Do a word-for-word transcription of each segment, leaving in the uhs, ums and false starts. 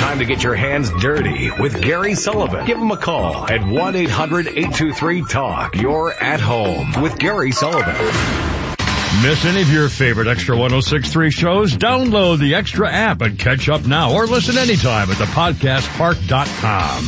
time to get your hands dirty with Gary Sullivan. Give him a call at one eight hundred eight two three talk. You're at home with Gary Sullivan. Miss any of your favorite Extra one oh six point three shows? Download the Extra app and catch up now, or listen anytime at the podcast park dot com.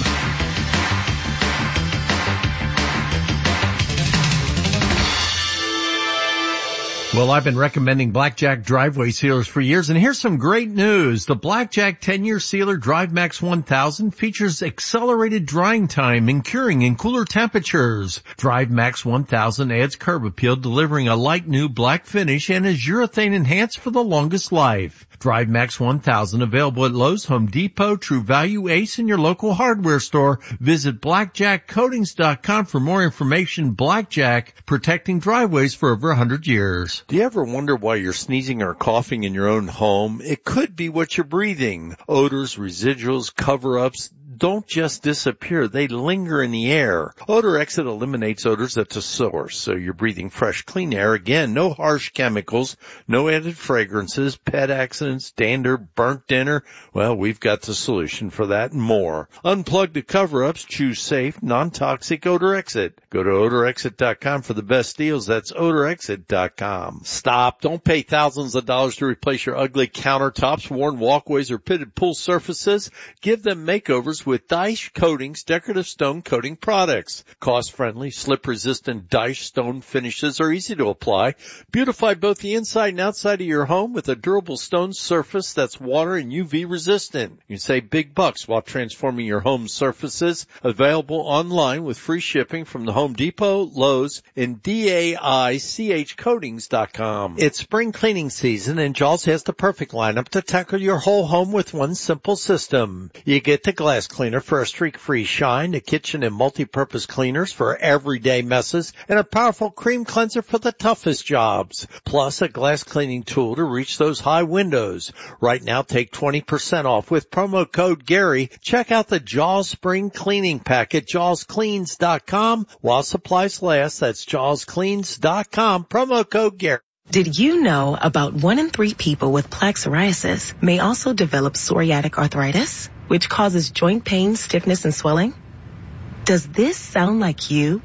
Well, I've been recommending Blackjack driveway sealers for years, and here's some great news. The Blackjack ten-year sealer DriveMax one thousand features accelerated drying time and curing in cooler temperatures. DriveMax one thousand adds curb appeal, delivering a light new black finish, and is urethane enhanced for the longest life. DriveMax one thousand available at Lowe's, Home Depot, True Value, Ace, and your local hardware store. Visit blackjack coatings dot com for more information. Blackjack, protecting driveways for over one hundred years. Do you ever wonder why you're sneezing or coughing in your own home? It could be what you're breathing. Odors, residuals, cover-ups don't just disappear. They linger in the air. Odor Exit eliminates odors at the source, so you're breathing fresh, clean air. Again, no harsh chemicals, no added fragrances, pet accidents, dander, burnt dinner. Well, we've got the solution for that and more. Unplug the cover-ups. Choose safe, non-toxic Odor Exit. Go to odor exit dot com for the best deals. That's odor exit dot com. Stop. Don't pay thousands of dollars to replace your ugly countertops, worn walkways, or pitted pool surfaces. Give them makeovers with Daesh Coatings decorative stone coating products. Cost-friendly, slip-resistant Daesh stone finishes are easy to apply. Beautify both the inside and outside of your home with a durable stone surface that's water and U V resistant. You can save big bucks while transforming your home surfaces. Available online with free shipping from the Home Depot, Lowe's, and D A I C H coatings dot com. It's spring cleaning season, and Jaws has the perfect lineup to tackle your whole home with one simple system. You get the glass cleaner for a streak-free shine, the kitchen and multi-purpose cleaners for everyday messes, and a powerful cream cleanser for the toughest jobs. Plus a glass cleaning tool to reach those high windows. Right now, take twenty percent off with promo code Gary. Check out the Jaws Spring Cleaning Pack at jaws cleans dot com. While supplies last, that's jaws cleans dot com. Promo code Gary. Did you know about one in three people with plaque psoriasis may also develop psoriatic arthritis, which causes joint pain, stiffness, and swelling? Does this sound like you?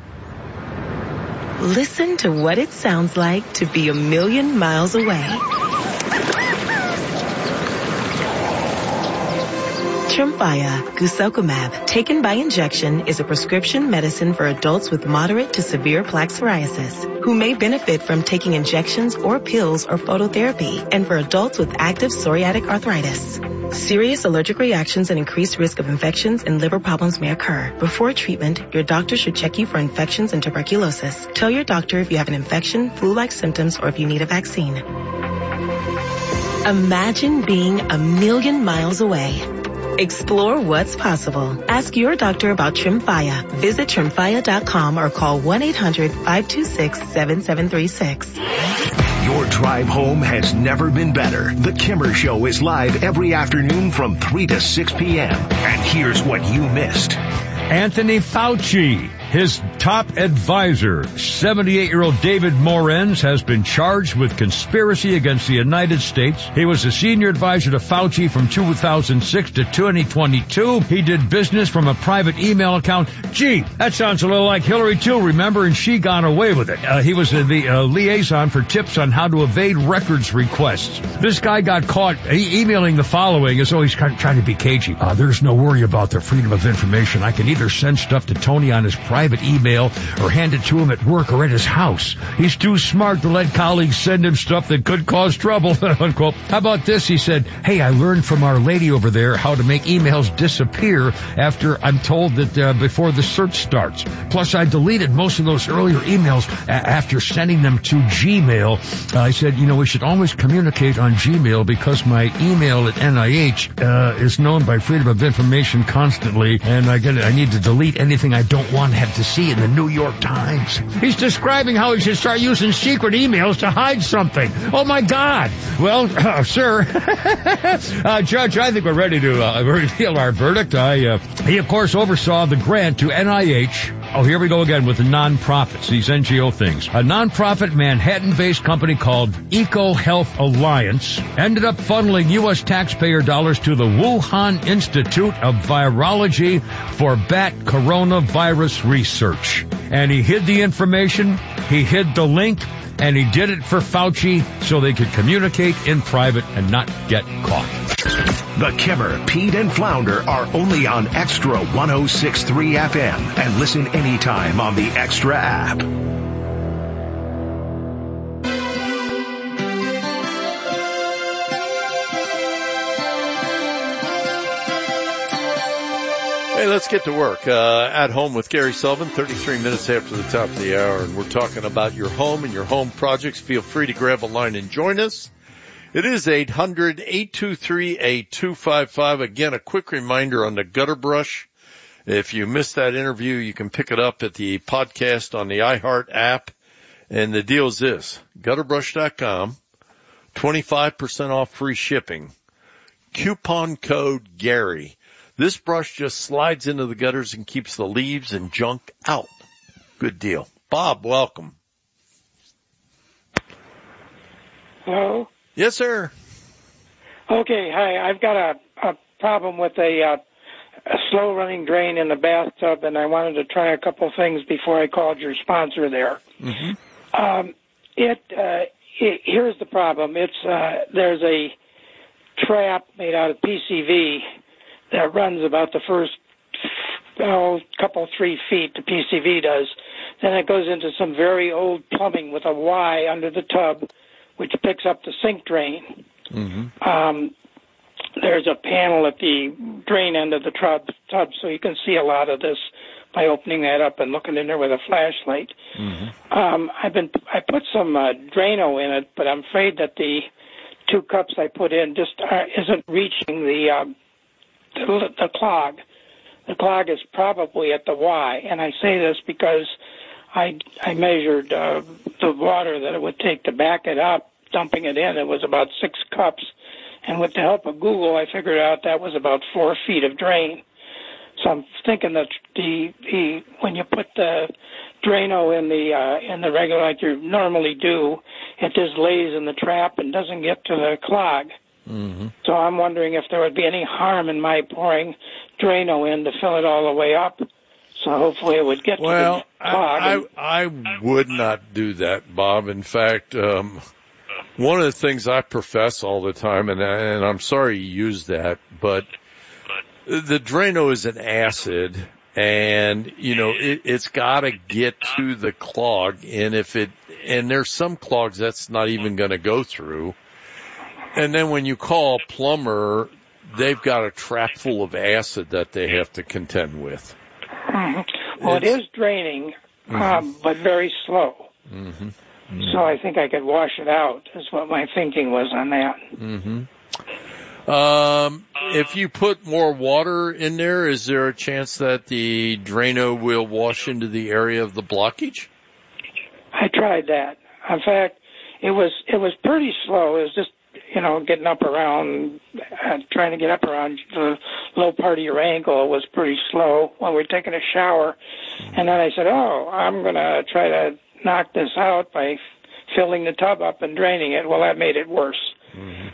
Listen to what it sounds like to be a million miles away. Tremfya guselkumab, taken by injection, is a prescription medicine for adults with moderate to severe plaque psoriasis who may benefit from taking injections or pills or phototherapy, and for adults with active psoriatic arthritis. Serious allergic reactions and increased risk of infections and liver problems may occur. Before treatment, your doctor should check you for infections and tuberculosis. Tell your doctor if you have an infection, flu-like symptoms, or if you need a vaccine. Imagine being a million miles away. Explore what's possible. Ask your doctor about Tremfya. Visit tremfya dot com or call one eight hundred five two six seven seven three six. Your drive home has never been better. The Kimmer Show is live every afternoon from three to six p.m. And here's what you missed. Anthony Fauci, his top advisor, seventy-eight-year-old David Morenz, has been charged with conspiracy against the United States. He was a senior advisor to Fauci from two thousand six to twenty twenty-two. He did business from a private email account. Gee, that sounds a little like Hillary too, remember? And she got away with it. Uh, he was uh, the uh, liaison for tips on how to evade records requests. This guy got caught e- emailing the following as though he's kind of trying to be cagey. Uh, there's no worry about the freedom of information. I can either send stuff to Tony on his private email or hand it to him at work or at his house. He's too smart to let colleagues send him stuff that could cause trouble, unquote. How about this? He said, hey, I learned from our lady over there how to make emails disappear after I'm told that uh, before the search starts. Plus, I deleted most of those earlier emails a- after sending them to Gmail. Uh, I said, you know, we should always communicate on Gmail because my email at N I H uh, is known by Freedom of Information constantly, and I get I need to delete anything I don't want to have to see in the New York Times. He's describing how he should start using secret emails to hide something. Oh, my God. Well, uh, sir, uh, Judge, I think we're ready to uh, reveal our verdict. I, uh, he, of course, oversaw the grant to N I H Oh, here we go again with the nonprofits, these N G O things. A nonprofit Manhattan-based company called Eco Health Alliance ended up funneling U S taxpayer dollars to the Wuhan Institute of Virology for bat coronavirus research. And he hid the information, he hid the link, and he did it for Fauci so they could communicate in private and not get caught. The Kimmer, Pete, and Flounder are only on Extra one oh six point three F M and listen anytime on the Extra app. Hey, let's get to work. Uh, at home with Gary Sullivan, thirty-three minutes after the top of the hour, and we're talking about your home and your home projects. Feel free to grab a line and join us. It is eight hundred, eight two three, eight two five five. Again, a quick reminder on the gutter brush. If you missed that interview, you can pick it up at the podcast on the iHeart app. And the deal is this, gutter brush dot com, twenty-five percent off free shipping. Coupon code Gary. This brush just slides into the gutters and keeps the leaves and junk out. Good deal. Bob, welcome. Hello? Yes, sir. Okay, hi. I've got a, a problem with a, uh, a slow-running drain in the bathtub, and I wanted to try a couple things before I called your sponsor there. Mm-hmm. Um, it, uh, it here's the problem. It's uh, there's a trap made out of P C V that runs about the first oh, couple, three feet, the P C V does. Then it goes into some very old plumbing with a Y under the tub, which picks up the sink drain. Mm-hmm. Um, there's a panel at the drain end of the tub, tub, so you can see a lot of this by opening that up and looking in there with a flashlight. Mm-hmm. Um, I've been I put some uh, Drano in it, but I'm afraid that the two cups I put in just uh, isn't reaching the, uh, the the clog. The clog is probably at the Y, and I say this because I, I measured uh, the water that it would take to back it up, dumping it in. It was about six cups. And with the help of Google, I figured out that was about four feet of drain. So I'm thinking that the, the when you put the Drano in the uh, in the regular like you normally do, it just lays in the trap and doesn't get to the clog. Mm-hmm. So I'm wondering if there would be any harm in my pouring Drano in to fill it all the way up. So hopefully it would get well, to the clog. I, I, I would not do that, Bob. In fact, um, one of the things I profess all the time, and, I, and I'm sorry you used that, but the Drano is an acid, and, you know, it, it's got to get to the clog, and if it, and there's some clogs that's not even going to go through. And then when you call a plumber, they've got a trap full of acid that they have to contend with. Mm-hmm. Well, it's, it is draining, mm-hmm. um, but very slow. Mm-hmm. Mm-hmm. So I think I could wash it out, is what my thinking was on that. Mm-hmm. Um, if you put more water in there, is there a chance that the Drano will wash into the area of the blockage? I tried that. In fact, it was it was pretty slow. It was just, you know, getting up around, uh, trying to get up around the low part of your ankle. It was pretty slow while we were taking a shower. And then I said, oh, I'm going to try to knock this out by filling the tub up and draining it. Well, that made it worse. Mm-hmm.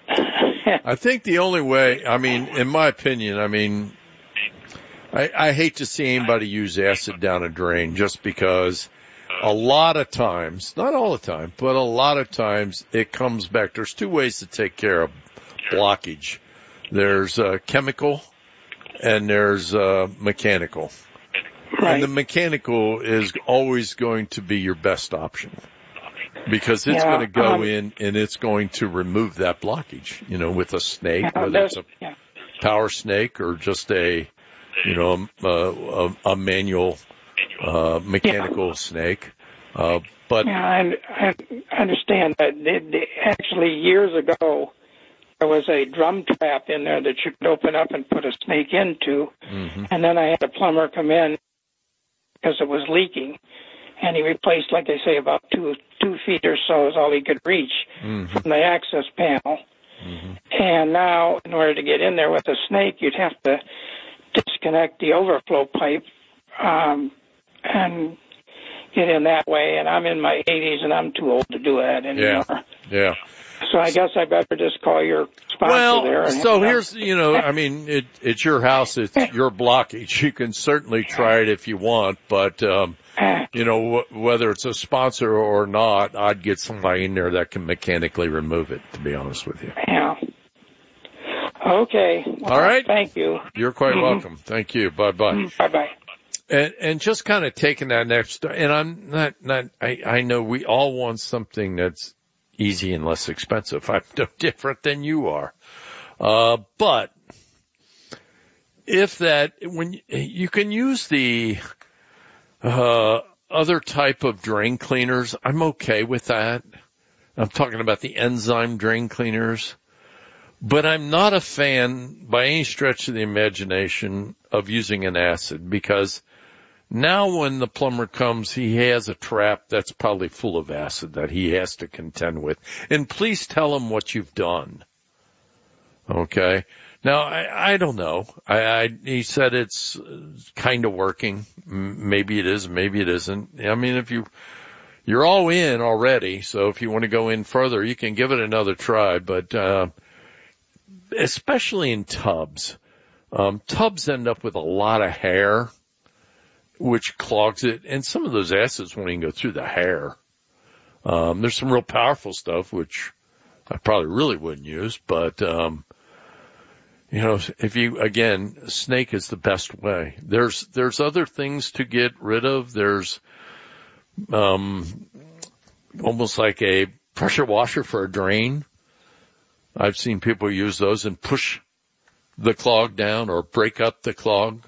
I think the only way, I mean, in my opinion, I mean, I, I hate to see anybody use acid down a drain just because a lot of times, not all the time, but a lot of times it comes back. There's two ways to take care of blockage. There's uh, chemical and there's uh, mechanical. Right. And the mechanical is always going to be your best option because it's yeah, going to go um, in and it's going to remove that blockage, you know, with a snake, yeah, whether it's a yeah. power snake or just a, you know, a, a, a manual uh, mechanical yeah. snake. Uh, but yeah, I, I understand that. It, it, actually, years ago, there was a drum trap in there that you could open up and put a snake into, mm-hmm. and then I had a plumber come in because it was leaking, and he replaced, like I say, about two two feet or so is all he could reach mm-hmm. from the access panel. Mm-hmm. And now, in order to get in there with a snake, you'd have to disconnect the overflow pipe um, and get in that way. And I'm in my eighties, and I'm too old to do that anymore. Yeah, yeah. So I guess I better just call your sponsor well, there. And so here's, you know, I mean, it, it's your house, it's your blockage. You can certainly try it if you want, but, um, you know, w- whether it's a sponsor or not, I'd get somebody in there that can mechanically remove it, to be honest with you. Yeah. Okay. Well, all right. Thank you. You're quite mm-hmm. welcome. Thank you. Bye-bye. Bye-bye. And, and just kind of taking that next, and I'm not, not, I, I know we all want something that's easy and less expensive. I'm no different than you are. Uh, but if that, when you can use the, uh, other type of drain cleaners, I'm okay with that. I'm talking about the enzyme drain cleaners, but I'm not a fan by any stretch of the imagination of using an acid, because now when the plumber comes, he has a trap that's probably full of acid that he has to contend with. And please tell him what you've done. Okay? Now, I, I don't know. I, I, he said it's kind of working. Maybe it is, maybe it isn't. I mean, if you, you're all in already, so if you want to go in further, you can give it another try, but, uh, especially in tubs. Um, tubs end up with a lot of hair, which clogs it, and some of those acids won't even go through the hair. Um, there's some real powerful stuff, which I probably really wouldn't use, but, um, you know, if you, again, snake is the best way. There's, there's other things to get rid of. There's, um, almost like a pressure washer for a drain. I've seen people use those and push the clog down or break up the clog.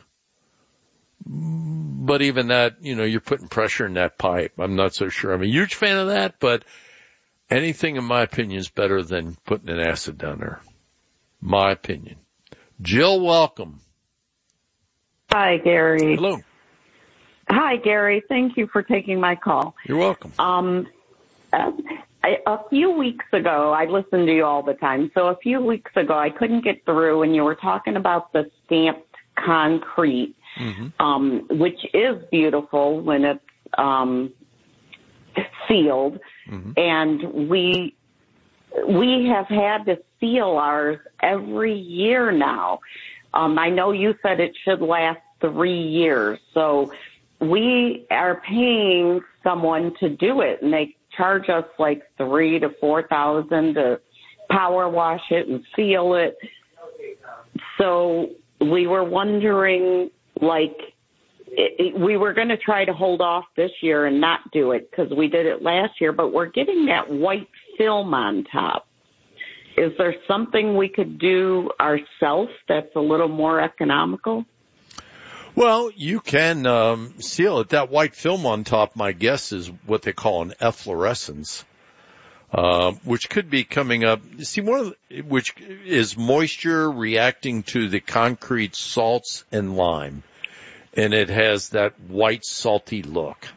But even that, you know, you're putting pressure in that pipe. I'm not so sure I'm a huge fan of that, but anything in my opinion is better than putting an acid down there. My opinion. Jill, welcome. Hi, Gary. Hello. Hi, Gary. Thank you for taking my call. You're welcome. Um, uh, I, a few weeks ago, I listen to you all the time. So a few weeks ago, I couldn't get through, and you were talking about the stamped concrete, mm-hmm. um, which is beautiful when it's um, sealed. Mm-hmm. And we we have had to seal ours every year now. Um, I know you said it should last three years, so we are paying someone to do it, and they charge us like three to four thousand to power wash it and seal it. So we were wondering, like, it, it, we were going to try to hold off this year and not do it because we did it last year, but we're getting that white film on top. Is there something we could do ourselves that's a little more economical? Well, you can um, seal it. That white film on top, my guess, is what they call an efflorescence, uh, which could be coming up. See, one of the, which is moisture reacting to the concrete salts and lime, and it has that white salty look.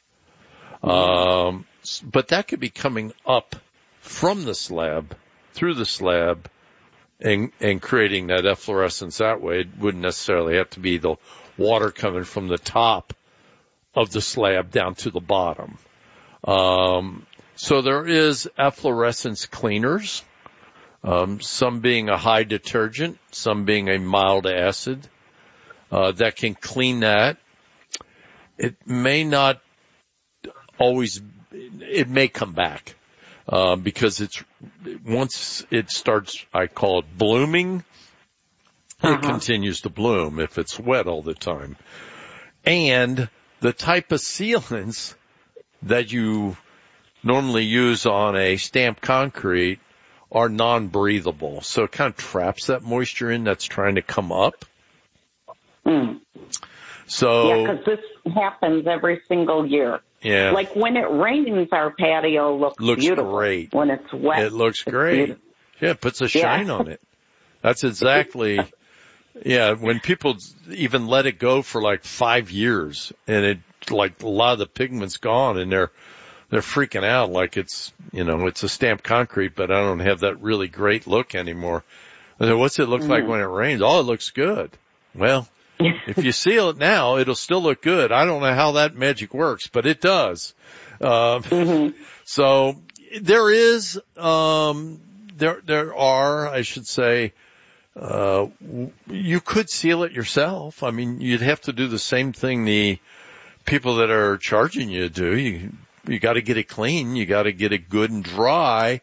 Um, but that could be coming up from the slab, through the slab, and, and creating that efflorescence that way. It wouldn't necessarily have to be the water coming from the top of the slab down to the bottom. Um, so there is efflorescence cleaners, um, some being a high detergent, some being a mild acid, uh, that can clean that. It may not always, it may come back, uh, because it's, once it starts, I call it blooming, Uh-huh. It continues to bloom if it's wet all the time. And the type of sealants that you normally use on a stamped concrete are non-breathable. So it kind of traps that moisture in that's trying to come up. Mm. So, yeah, because this happens every single year. Yeah. Like when it rains, our patio looks, looks beautiful. Great. When it's wet. It looks great. Beautiful. Yeah, it puts a shine yeah. on it. That's exactly... Yeah, when people even let it go for like five years and it, like a lot of the pigment's gone and they're, they're freaking out like it's, you know, it's a stamped concrete, but I don't have that really great look anymore. I said, what's it look mm. like when it rains? Oh, it looks good. Well, If you seal it now, it'll still look good. I don't know how that magic works, but it does. Uh, mm-hmm. So there is, um, there, there are, I should say, uh, you could seal it yourself. I mean, you'd have to do the same thing the people that are charging you do. You, you got to get it clean. You got to get it good and dry.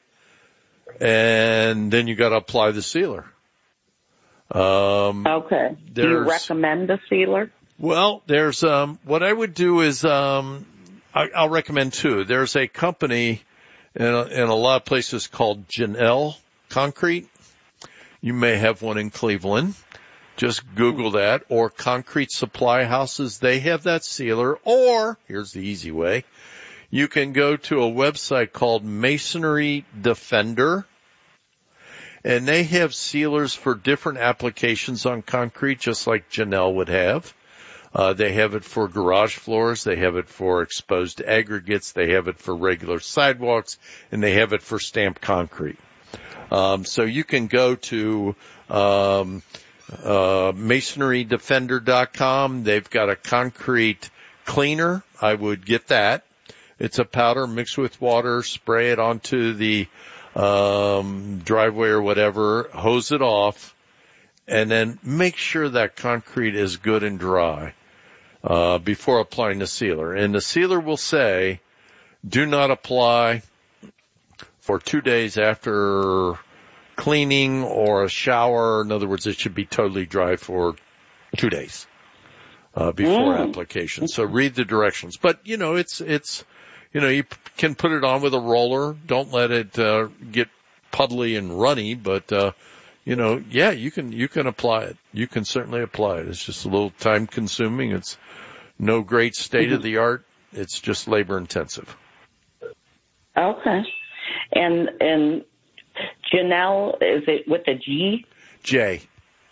And then you got to apply the sealer. Um, okay. Do you recommend a sealer? Well, there's, um, what I would do is, um, I, I'll recommend two. There's a company in a, in a lot of places called Janelle Concrete. You may have one in Cleveland. Just Google that, or Concrete Supply Houses. They have that sealer. Or, here's the easy way, you can go to a website called Masonry Defender, and they have sealers for different applications on concrete, just like Janelle would have. Uh, they have it for garage floors, they have it for exposed aggregates, they have it for regular sidewalks, and they have it for stamped concrete. Um, so you can go to um, uh, masonry defender dot com. They've got a concrete cleaner. I would get that. It's a powder mixed with water, spray it onto the um driveway or whatever, hose it off, and then make sure that concrete is good and dry uh before applying the sealer. And the sealer will say, do not apply for two days after cleaning or a shower. In other words, it should be totally dry for two days uh before mm. application. So read the directions. But, you know, it's it's You know, you can put it on with a roller. Don't let it uh, get puddly and runny, but, uh, you know, yeah, you can, you can apply it. You can certainly apply it. It's just a little time consuming. It's no great state of the art. It's just labor intensive. Okay. And, and Janelle, is it with a G? J.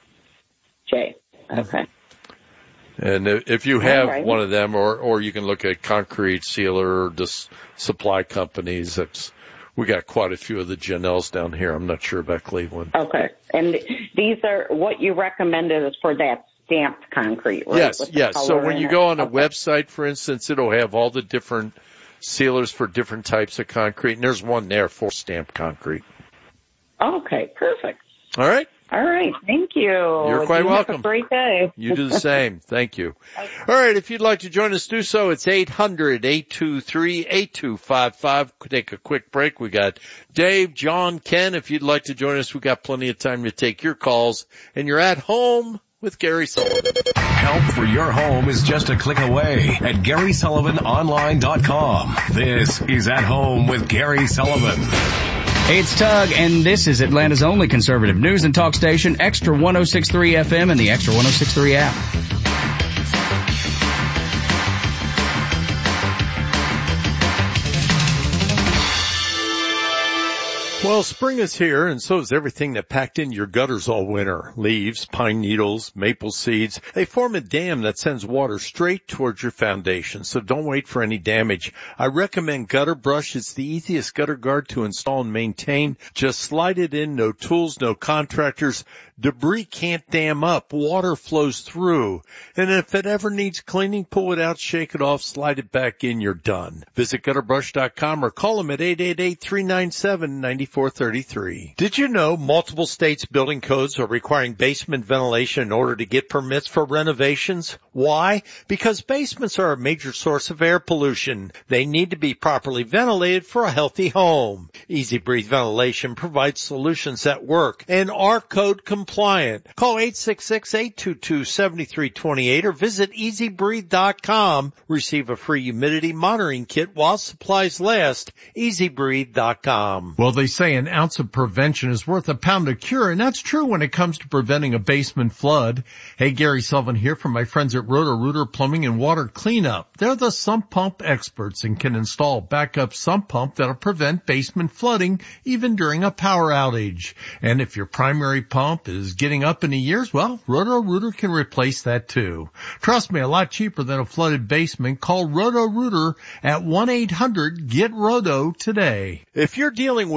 J. Okay. And if you have right. one of them, or, or you can look at concrete sealer dis, supply companies. That's, we got quite a few of the Janelles down here. I'm not sure about Cleveland. Okay. And these are, what you recommended is for that stamped concrete, right? Yes, With yes. So when you go on a okay. website, for instance, it'll have all the different sealers for different types of concrete. And there's one there for stamped concrete. Okay, perfect. All right. All right. Thank you. You're quite you welcome. Have a great day. You do the same. Thank you. Okay. All right. If you'd like to join us, do so. It's eight hundred, eight two three, eight two five five. Take a quick break. We got Dave, John, Ken. If you'd like to join us, we got plenty of time to take your calls. And you're at home with Gary Sullivan. Help for your home is just a click away at Gary Sullivan Online dot com. This is At Home with Gary Sullivan. Hey, it's Tug, and this is Atlanta's only conservative news and talk station, Extra one oh six point three F M and the Extra one oh six point three app. Well, spring is here, and so is everything that packed in your gutters all winter. Leaves, pine needles, maple seeds. They form a dam that sends water straight towards your foundation, so don't wait for any damage. I recommend Gutter Brush. It's the easiest gutter guard to install and maintain. Just slide it in, no tools, no contractors. Debris can't dam up. Water flows through. And if it ever needs cleaning, pull it out, shake it off, slide it back in, you're done. Visit gutter brush dot com or call them at eight eight eight, three nine seven, nine four three three. Did you know multiple states' building codes are requiring basement ventilation in order to get permits for renovations? Why? Because basements are a major source of air pollution. They need to be properly ventilated for a healthy home. Easy Breathe Ventilation provides solutions that work and are code compliant. Call eight six six, eight two two, seven three two eight or visit easy breathe dot com. Receive a free humidity monitoring kit while supplies last. easy breathe dot com. Well, they say an ounce of prevention is worth a pound of cure, and that's true when it comes to preventing a basement flood. Hey, Gary Sullivan here from my friends at Roto-Rooter Plumbing and Water Cleanup. They're the sump pump experts and can install a backup sump pump that'll prevent basement flooding even during a power outage. And if your primary pump is is getting up in the years, well, Roto-Rooter can replace that too. Trust me, a lot cheaper than a flooded basement. Call Roto-Rooter at one eight hundred, get roto today. If you're dealing with large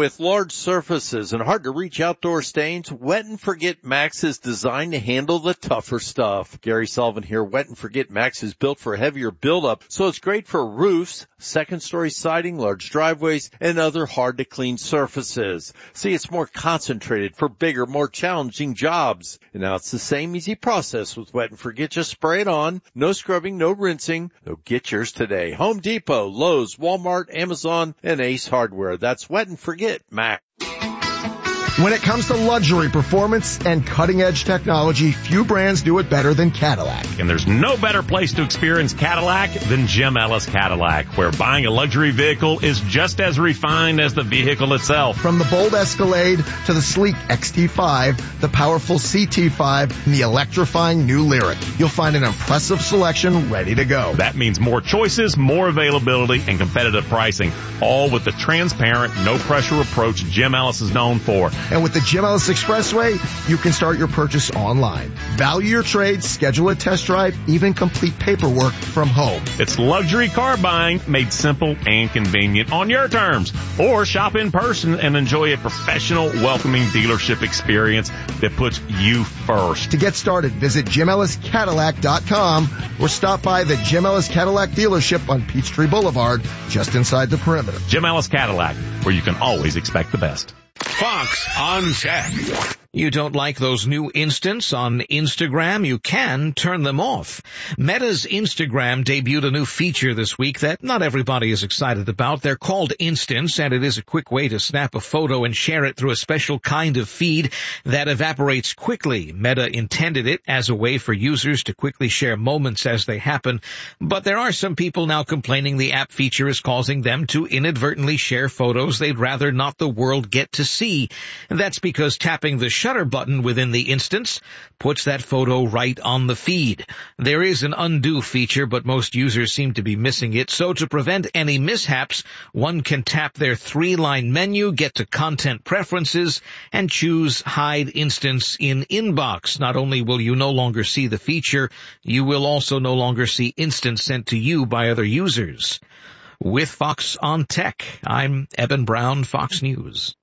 hard surfaces and hard to reach outdoor stains, Wet and Forget Max is designed to handle the tougher stuff. Gary Sullivan here. Wet and Forget Max is built for heavier buildup, so it's great for roofs, second story siding, large driveways, and other hard to clean surfaces. See, it's more concentrated for bigger, more challenging jobs. And now it's the same easy process with Wet and Forget. Just spray it on. No scrubbing, no rinsing. So get yours today. Home Depot, Lowe's, Walmart, Amazon, and Ace Hardware. That's Wet and Forget Max. When it comes to luxury, performance, and cutting-edge technology, few brands do it better than Cadillac. And there's no better place to experience Cadillac than Jim Ellis Cadillac, where buying a luxury vehicle is just as refined as the vehicle itself. From the bold Escalade to the sleek X T five, the powerful C T five, and the electrifying new Lyriq, you'll find an impressive selection ready to go. That means more choices, more availability, and competitive pricing, all with the transparent, no-pressure approach Jim Ellis is known for. And with the Jim Ellis Expressway, you can start your purchase online. Value your trade, schedule a test drive, even complete paperwork from home. It's luxury car buying made simple and convenient on your terms. Or shop in person and enjoy a professional, welcoming dealership experience that puts you first. To get started, visit Jim Ellis Cadillac dot com or stop by the Jim Ellis Cadillac dealership on Peachtree Boulevard, just inside the perimeter. Jim Ellis Cadillac, where you can always expect the best. Fox on Tech. You don't like those new instants on Instagram? You can turn them off. Meta's Instagram debuted a new feature this week that not everybody is excited about. They're called Instants, and it is a quick way to snap a photo and share it through a special kind of feed that evaporates quickly. Meta intended it as a way for users to quickly share moments as they happen, but there are some people now complaining the app feature is causing them to inadvertently share photos they'd rather not the world get to see. That's because tapping the shutter button within the instance puts that photo right on the feed. There is an undo feature, but most users seem to be missing it. So to prevent any mishaps, one can tap their three-line menu, get to content preferences, and choose hide instance in inbox. Not only will you no longer see the feature, you will also no longer see instance sent to you by other users. With Fox on Tech, I'm Eben Brown, Fox News.